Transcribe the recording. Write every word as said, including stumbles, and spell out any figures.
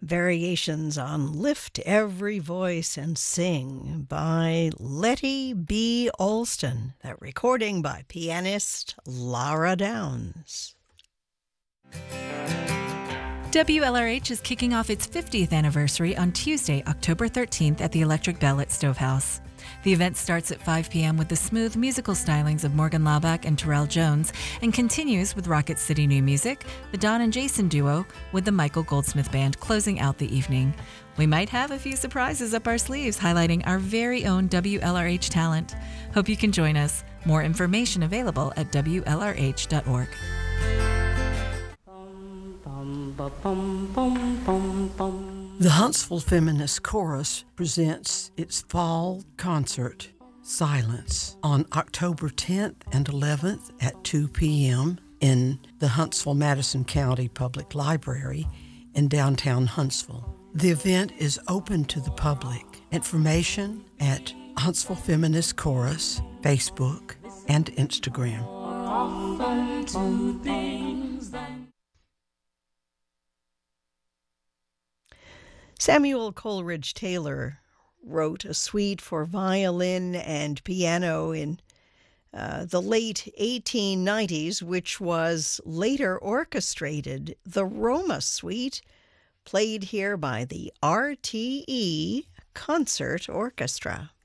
variations on Lift Every Voice and Sing by Letty B. Alston. That recording by pianist Lara Downs. W L R H is kicking off its fiftieth anniversary on Tuesday, October thirteenth at the Electric Bell at Stovehouse. The event starts at five p.m. with the smooth musical stylings of Morgan Laubach and Terrell Jones and continues with Rocket City New Music, the Don and Jason duo, with the Michael Goldsmith Band closing out the evening. We might have a few surprises up our sleeves highlighting our very own W L R H talent. Hope you can join us. More information available at W L R H dot org. The Huntsville Feminist Chorus presents its fall concert, Silence, on October tenth and eleventh at two p.m. in the Huntsville-Madison County Public Library in downtown Huntsville. The event is open to the public. Information at Huntsville Feminist Chorus, Facebook, and Instagram. Samuel Coleridge Taylor wrote a suite for violin and piano in uh, the late eighteen nineties, which was later orchestrated. The Roma Suite, played here by the R T E Concert Orchestra.